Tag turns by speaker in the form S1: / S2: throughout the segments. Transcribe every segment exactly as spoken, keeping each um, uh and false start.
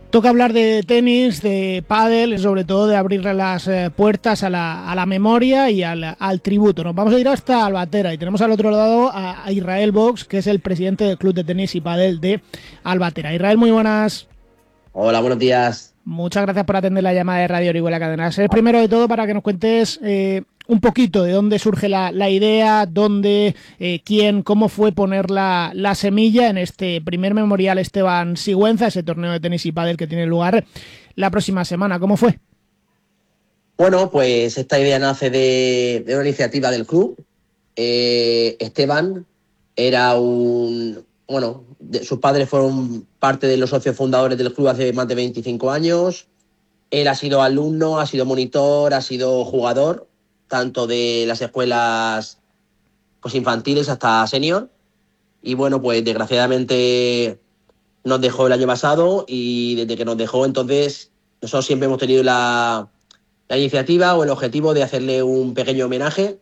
S1: Toca hablar de tenis, de pádel y sobre todo de abrirle las eh, puertas a la, a la memoria y al, al tributo. Nos vamos a ir hasta Albatera y tenemos al otro lado a, a Israel Box, que es el presidente del Club de Tenis y Pádel de Albatera. Israel, muy buenas.
S2: Hola, buenos días.
S1: Muchas gracias por atender la llamada de Radio Orihuela Cadena Ser. Primero de todo, para que nos cuentes eh, un poquito de dónde surge la, la idea, dónde, eh, quién, cómo fue poner la, la semilla en este primer memorial Esteban Sigüenza, ese torneo de tenis y pádel que tiene lugar la próxima semana. ¿Cómo fue?
S2: Bueno, pues esta idea nace de, de una iniciativa del club. Eh, Esteban era un... Bueno, de, sus padres fueron parte de los socios fundadores del club hace más de veinticinco años. Él ha sido alumno, ha sido monitor, ha sido jugador, tanto de las escuelas pues, infantiles hasta senior. Y bueno, pues desgraciadamente nos dejó el año pasado y desde que nos dejó entonces nosotros siempre hemos tenido la, la iniciativa o el objetivo de hacerle un pequeño homenaje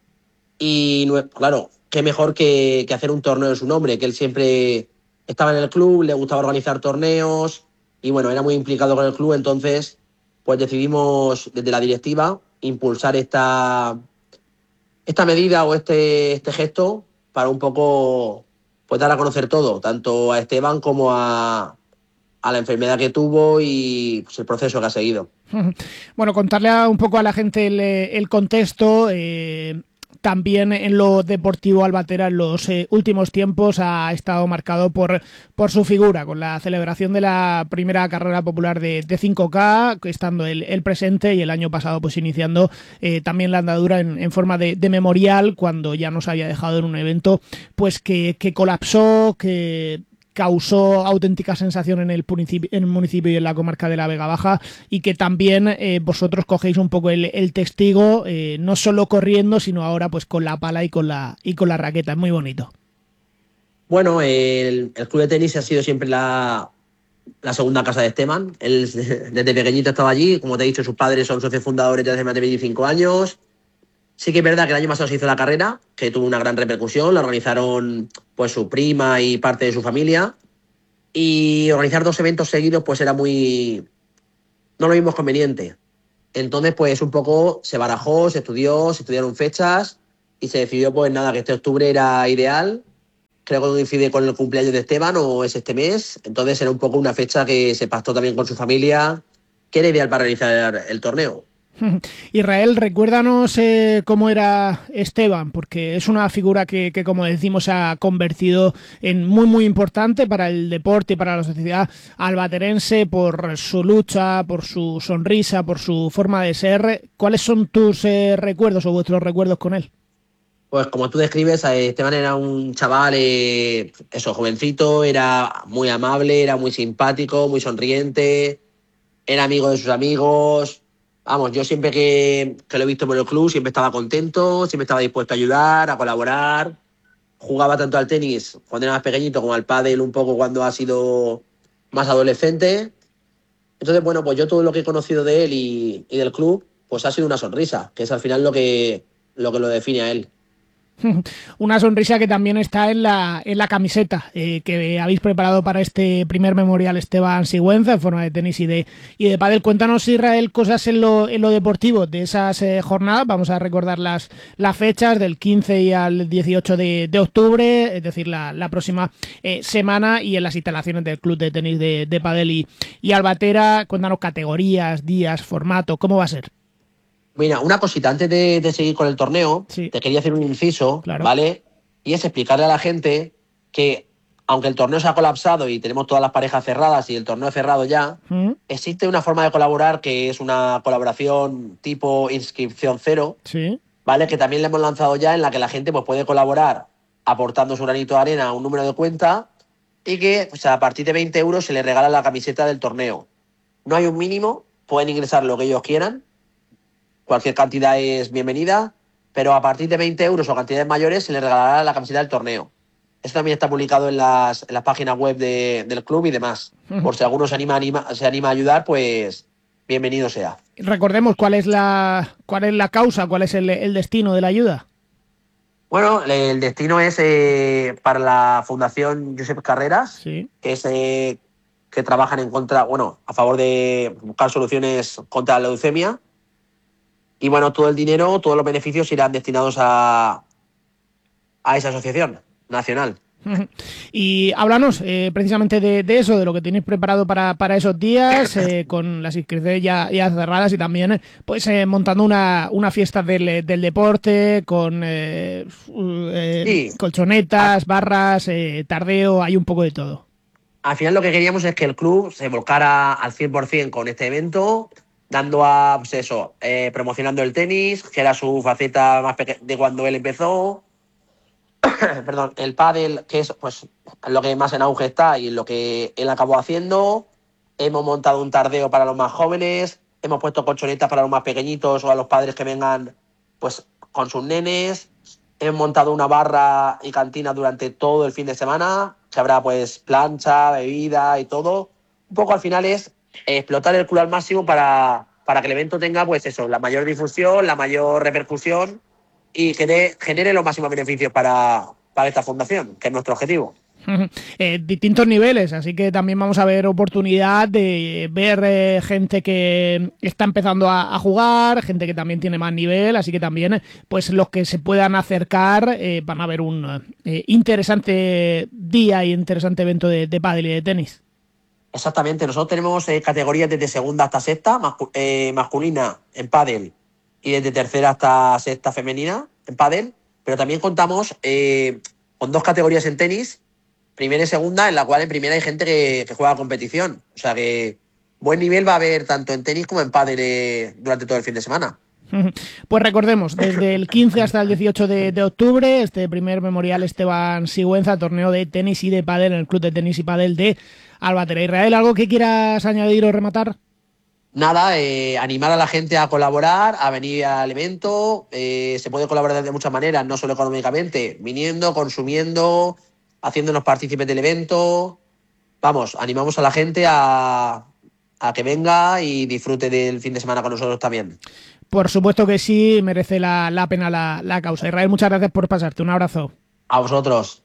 S2: y claro, qué mejor que, que hacer un torneo en su nombre, que él siempre estaba en el club, le gustaba organizar torneos y bueno, era muy implicado con el club, entonces pues decidimos desde la directiva impulsar esta, esta medida o este, este gesto para un poco pues dar a conocer todo, tanto a Esteban como a, a la enfermedad que tuvo y pues, el proceso que ha seguido.
S1: Bueno, contarle a, un poco a la gente el, el contexto. Eh, también en lo deportivo, Albatera en los eh, últimos tiempos ha estado marcado por, por su figura, con la celebración de la primera carrera popular de, de cinco K, estando el, el presente, y el año pasado pues iniciando eh, también la andadura en, en forma de, de memorial, cuando ya nos había dejado en un evento pues que, que colapsó, que causó auténtica sensación en el, municipio, en el municipio y en la comarca de la Vega Baja, y que también eh, vosotros cogéis un poco el, el testigo, eh, no solo corriendo, sino ahora pues con la pala y con la, y con la raqueta. Es muy bonito.
S2: Bueno, el, el club de tenis ha sido siempre la, la segunda casa de Esteban. Él desde pequeñito estaba allí. Como te he dicho, sus padres son socios fundadores desde hace más de veinticinco años. Sí que es verdad que el año pasado se hizo la carrera, que tuvo una gran repercusión. La organizaron pues su prima y parte de su familia. Y organizar dos eventos seguidos pues era muy... no lo vimos conveniente. Entonces pues un poco se barajó, se estudió, se estudiaron fechas y se decidió pues nada, que este octubre era ideal. Creo que coincide con el cumpleaños de Esteban o es este mes. Entonces era un poco una fecha que se pactó también con su familia, que era ideal para realizar el torneo.
S1: Israel, recuérdanos eh, cómo era Esteban, porque es una figura que, que, como decimos, se ha convertido en muy, muy importante para el deporte y para la sociedad albaterense, por su lucha, por su sonrisa, por su forma de ser. ¿Cuáles son tus eh, recuerdos o vuestros recuerdos con él?
S2: Pues como tú describes, Esteban era un chaval, eh, eso, jovencito, era muy amable, era muy simpático, muy sonriente, era amigo de sus amigos. Vamos, yo siempre que, que lo he visto por el club siempre estaba contento, siempre estaba dispuesto a ayudar, a colaborar. Jugaba tanto al tenis cuando era más pequeñito como al pádel un poco cuando ha sido más adolescente. Entonces, bueno, pues yo todo lo que he conocido de él y, y del club, pues ha sido una sonrisa, que es al final lo que lo, que lo define a él.
S1: Una sonrisa que también está en la, en la camiseta eh, que habéis preparado para este primer memorial Esteban Sigüenza en forma de tenis y de, y de pádel. Cuéntanos, Israel, cosas en lo, en lo deportivo de esas eh, jornadas. Vamos a recordar las, las fechas del quince y al dieciocho de, de octubre, es decir, la, la próxima eh, semana, y en las instalaciones del Club de Tenis de, de Pádel y, y Albatera. Cuéntanos categorías, días, formato, ¿cómo va a ser?
S2: Mira, una cosita, antes de, de seguir con el torneo,
S1: Sí.
S2: te quería hacer un inciso,
S1: Claro.
S2: ¿vale? Y es explicarle a la gente que, aunque el torneo se ha colapsado y tenemos todas las parejas cerradas y el torneo cerrado ya,
S1: ¿Mm?
S2: existe una forma de colaborar que es una colaboración tipo inscripción cero,
S1: Sí.
S2: ¿vale? Que también le hemos lanzado ya, en la que la gente pues, puede colaborar aportando su granito de arena a un número de cuenta y que pues, a partir de veinte euros se les regala la camiseta del torneo. No hay un mínimo, pueden ingresar lo que ellos quieran. Cualquier cantidad es bienvenida, pero a partir de veinte euros o cantidades mayores se le regalará la camiseta del torneo. Esto también está publicado en las, en las páginas web de, del club y demás. Uh-huh. Por si alguno se anima, anima, se anima a ayudar, pues bienvenido sea.
S1: Recordemos cuál es la, cuál es la causa, cuál es el, el destino de la ayuda.
S2: Bueno, el destino es eh, para la Fundación Josep Carreras,
S1: sí.
S2: que es... Eh, que trabajan en contra, bueno, a favor de buscar soluciones contra la leucemia. Y bueno, todo el dinero, todos los beneficios irán destinados a, a esa asociación nacional.
S1: Y háblanos eh, precisamente de, de eso, de lo que tenéis preparado para, para esos días, eh, con las inscripciones ya, ya cerradas y también pues eh, montando una, una fiesta del, del deporte con eh, eh,
S2: Sí.
S1: colchonetas, barras, eh, tardeo, hay un poco de todo.
S2: Al final lo que queríamos es que el club se volcara al cien por ciento con este evento, dando a, pues eso, eh, promocionando el tenis, que era su faceta más pequeña de cuando él empezó. Perdón, el pádel, que es pues lo que más en auge está y lo que él acabó haciendo. Hemos montado un tardeo para los más jóvenes, hemos puesto colchonetas para los más pequeñitos o a los padres que vengan pues con sus nenes. Hemos montado una barra y cantina durante todo el fin de semana, que habrá pues plancha, bebida y todo. Un poco al final es explotar el club al máximo para, para que el evento tenga pues eso, la mayor difusión, la mayor repercusión y genere, genere los máximos beneficios para, para esta fundación, que es nuestro objetivo.
S1: Eh, distintos niveles, así que también vamos a ver oportunidad de ver eh, gente que está empezando a, a jugar, gente que también tiene más nivel, así que también pues los que se puedan acercar eh, van a ver un eh, interesante día y interesante evento de, de pádel y de tenis.
S2: Exactamente, nosotros tenemos eh, categorías desde segunda hasta sexta, mascu eh, masculina en pádel y desde tercera hasta sexta femenina en pádel, pero también contamos eh, con dos categorías en tenis, primera y segunda, en la cual en primera hay gente que, que juega competición. O sea que buen nivel va a haber tanto en tenis como en pádel eh, durante todo el fin de semana.
S1: Pues recordemos, desde el quince hasta el dieciocho de, de octubre, este primer memorial Esteban Sigüenza, torneo de tenis y de pádel en el Club de Tenis y Pádel de Albatera. Israel, ¿algo que quieras añadir o rematar?
S2: Nada, eh, animar a la gente a colaborar, a venir al evento. Eh, se puede colaborar de muchas maneras, no solo económicamente, viniendo, consumiendo, haciéndonos partícipes del evento. Vamos, animamos a la gente a, a que venga y disfrute del fin de semana con nosotros también.
S1: Por supuesto que sí, merece la, la pena la, la causa. Israel, muchas gracias por pasarte. Un abrazo.
S2: A vosotros.